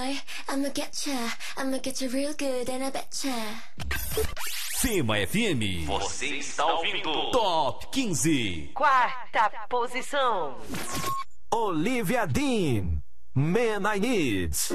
I'ma get you real good and I betcha. Fema FM. Você está ouvindo Top 15. Quarta posição. Olivia Dean, Man I Need.